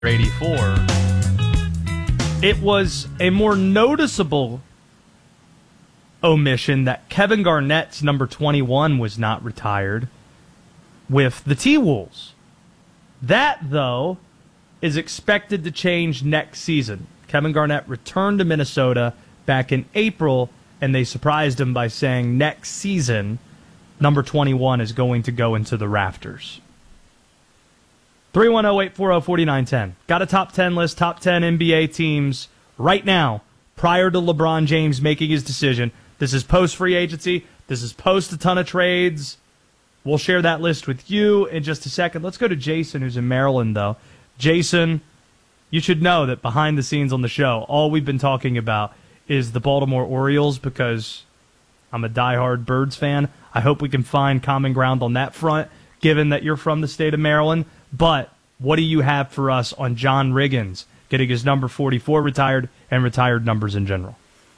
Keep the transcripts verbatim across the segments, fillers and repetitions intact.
eighty-four. It was a more noticeable omission that Kevin Garnett's number twenty-one was not retired with the T-Wolves. That, though, is expected to change next season. Kevin Garnett returned to Minnesota back in April, and they surprised him by saying next season, number twenty-one is going to go into the rafters. three one zero, eight four zero, four nine one zero. Got a top ten list, top ten N B A teams right now prior to LeBron James making his decision. This is post-free agency. This is post a ton of trades. We'll share that list with you in just a second. Let's go to Jason, who's in Maryland, though. Jason, you should know that behind the scenes on the show, all we've been talking about is the Baltimore Orioles because I'm a diehard Birds fan. I hope we can find common ground on that front, given that you're from the state of Maryland. But what do you have for us on John Riggins getting his number forty-four retired and retired numbers in general?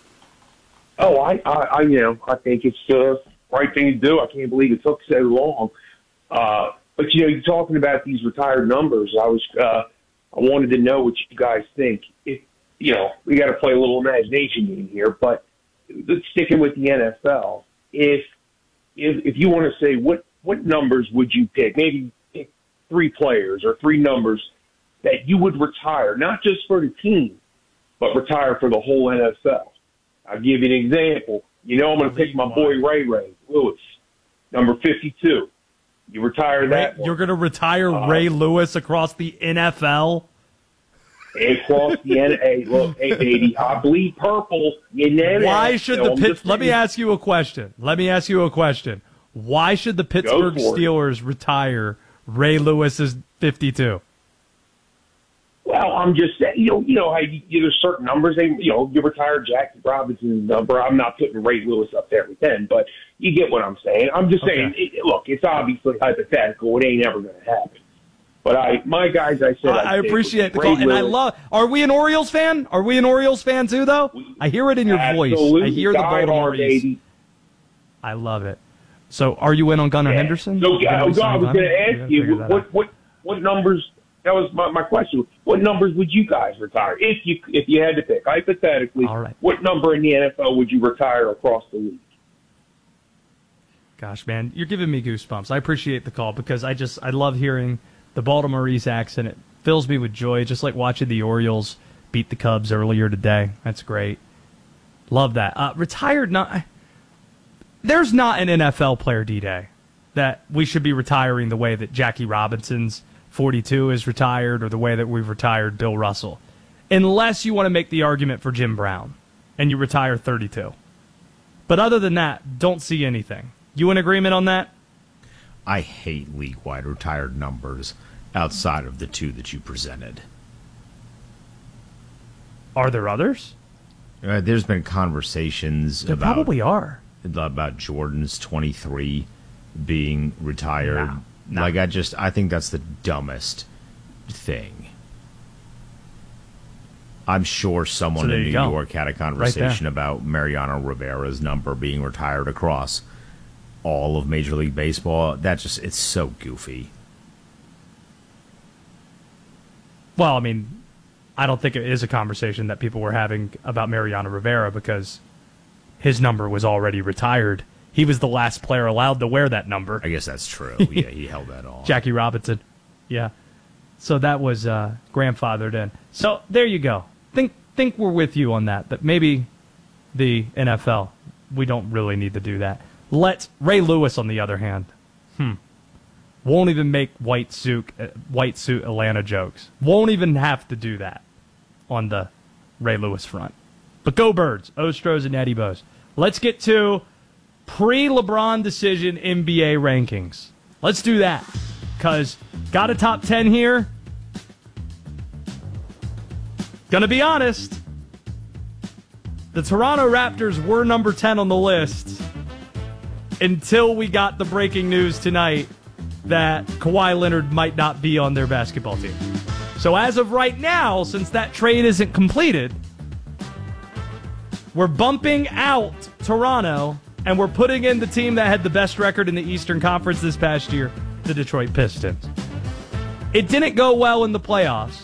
Oh, I, I, I you know, I think it's the right thing to do. I can't believe it took so long. Uh, but, you know, you're talking about these retired numbers. I was, uh, I wanted to know what you guys think. If, you know, we got to play a little imagination game here, but sticking with the N F L, if, if, if you want to say what, what numbers would you pick, maybe pick three players or three numbers that you would retire, not just for the team, but retire for the whole N F L. I'll give you an example. You know I'm going to pick my boy Ray Ray Lewis, number fifty-two. You retire that Ray, You're going to retire uh, Ray Lewis across the N F L? Across the N F L. Look, hey, baby, I bleed purple. You know Why should the Pitt... Let me ask you a question. Let me ask you a question. Why should the Pittsburgh Steelers retire Ray Lewis's fifty-two? Well, I'm just saying, you know, you know how you, you, there's certain numbers. They, you know, you retire Jackie Robinson's number. I'm not putting Ray Lewis up there with ten, but you get what I'm saying. I'm just okay. saying, it, look, it's obviously hypothetical. It ain't ever going to happen. But I, my guys, I said, I, I appreciate the call, and I love. Are we an Orioles fan? Are we an Orioles fan too, though? We, I hear it in your voice. I hear the Baltimore baby. I love it. So, are you in on Gunnar yeah. Henderson? So, yeah, I was going to ask you what, what, what numbers. That was my, my question. What numbers would you guys retire if you if you had to pick hypothetically? All right. What number in the N F L would you retire across the league? Gosh, man, you're giving me goosebumps. I appreciate the call because I just I love hearing the Baltimoreese accent. It fills me with joy, just like watching the Orioles beat the Cubs earlier today. That's great. Love that. Uh, retired? Not. There's not an N F L player D-Day that we should be retiring the way that Jackie Robinson's forty-two is retired or the way that we've retired Bill Russell. Unless you want to make the argument for Jim Brown and you retire thirty-two. But other than that, don't see anything. You in agreement on that? I hate league-wide retired numbers outside of the two that you presented. Are there others? Uh, there's been conversations there about probably are. about Jordan's twenty-three being retired. No. No. Like, I just, I think that's the dumbest thing. I'm sure someone so in New go. York had a conversation right about Mariano Rivera's number being retired across all of Major League Baseball. That just, it's so goofy. Well, I mean, I don't think it is a conversation that people were having about Mariano Rivera because his number was already retired. He was the last player allowed to wear that number. I guess that's true. Yeah, he held that on. Jackie Robinson. Yeah. So that was uh, grandfathered in. So there you go. Think think we're with you on that, that maybe the N F L, we don't really need to do that. Let Ray Lewis, on the other hand, hmm, won't even make white suit, uh, white suit Atlanta jokes. Won't even have to do that on the Ray Lewis front. But go Birds, Ostros and Eddie Bose. Let's get to pre-LeBron decision N B A rankings. Let's do that. Because got a top ten here. Gonna be honest. The Toronto Raptors were number ten on the list until we got the breaking news tonight that Kawhi Leonard might not be on their basketball team. So as of right now, since that trade isn't completed, we're bumping out Toronto, and we're putting in the team that had the best record in the Eastern Conference this past year, the Detroit Pistons. It didn't go well in the playoffs,